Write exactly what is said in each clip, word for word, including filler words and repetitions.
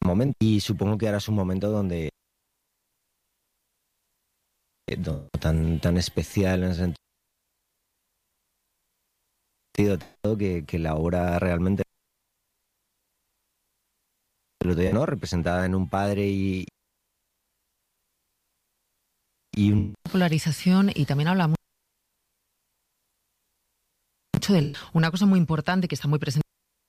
momento. Y supongo que ahora es un momento donde tan, tan especial en ese sentido que, que la obra realmente, ¿no?, representada en un padre y, y un... polarización, y también habla mucho de una cosa muy importante que está muy presente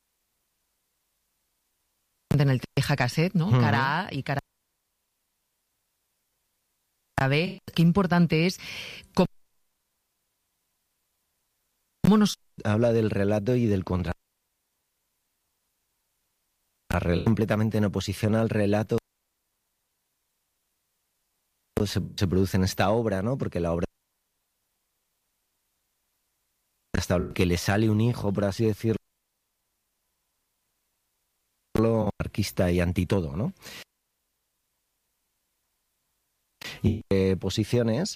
en el teja cassette, ¿no? Uh-huh. Cara A y cara B. Qué importante es cómo nos... Habla del relato y del contra. Completamente en oposición al relato se, se produce en esta obra, ¿no? Porque la obra, hasta que le sale un hijo, por así decirlo, anarquista y anti todo, ¿no? Y eh, posiciones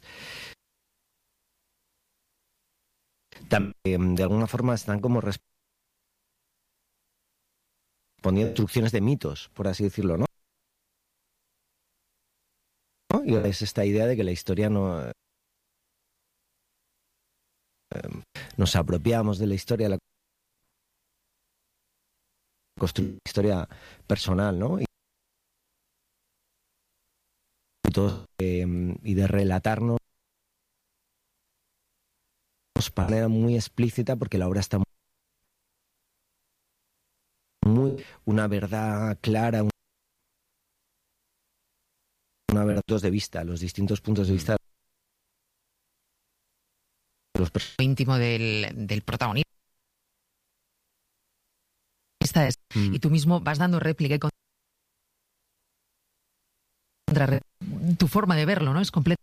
también, de alguna forma, están como respondiendo a instrucciones de mitos, por así decirlo, ¿no? ¿No? Y es esta idea de que la historia no... Eh, nos apropiamos de la historia, la construimos historia personal, ¿no? Y, y, todo, eh, y de relatarnos de manera muy explícita, porque la obra está muy... una verdad clara, una verdad de vista, los distintos puntos de vista. Los íntimo del, del protagonista es, mm. y tú mismo vas dando réplica y contra tu forma de verlo, ¿no? Es completamente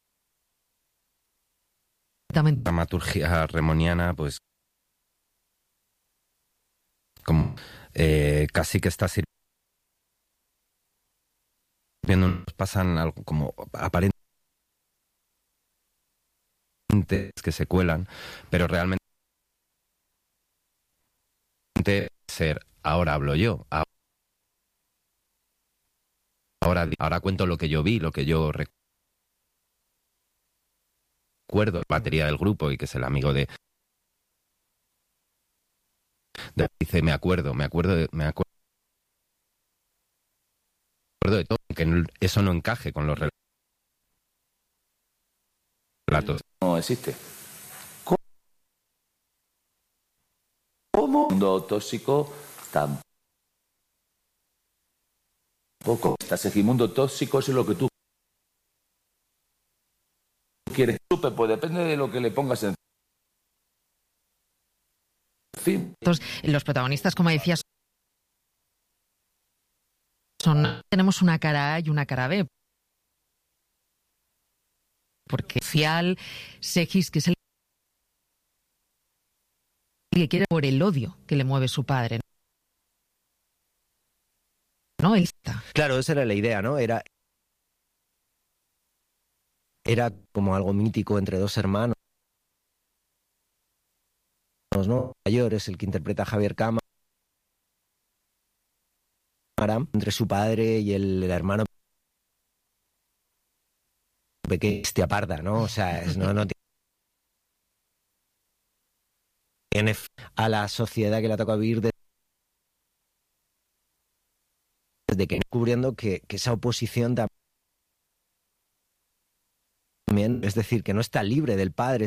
dramaturgia remoniana, pues como eh, casi que está sirviendo, pasan algo como aparente que se cuelan, pero realmente ser, ahora hablo yo, ahora, ahora cuento lo que yo vi, lo que yo recuerdo, la batería del grupo, y que es el amigo de, de dice, me acuerdo, me acuerdo, de, me acuerdo de todo, que eso no encaje con los relatos. No existe. ¿Cómo? Un mundo tóxico tampoco. Estás en un mundo tóxico, es lo que tú quieres. Pues depende de lo que le pongas en. Fin. Los protagonistas, como decías, son, tenemos una cara A y una cara B. Porque Fial, Segis, que es el que quiere por el odio que le mueve su padre, ¿no? Él está. Claro, esa era la idea, ¿no? Era, era como algo mítico entre dos hermanos, ¿no? Mayor es el que interpreta a Javier Cámara, entre su padre y el, el hermano pequeño, bestia parda, ¿no? O sea, es, no, no tiene a la sociedad que le ha tocado vivir desde que descubriendo que, que esa oposición también, es decir, que no está libre del padre,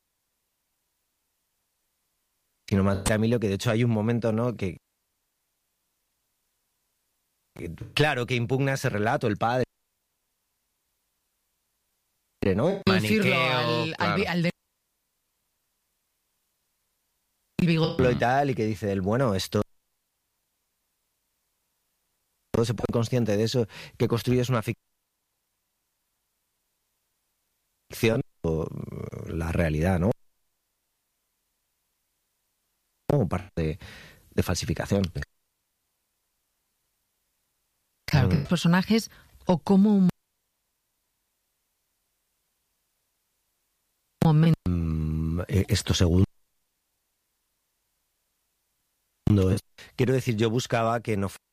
sino más Camilo, que de hecho hay un momento, ¿no?, que, que claro, que impugna ese relato, el padre, ¿no? Maniqueo, al, claro. al, al de... y tal, y que dice el bueno, esto todo se pone consciente de eso, que construyes una ficción o la realidad, ¿no? Como parte de, de falsificación. Claro, que los personajes o como un momento. Mm, esto segundo. Quiero decir, yo buscaba que no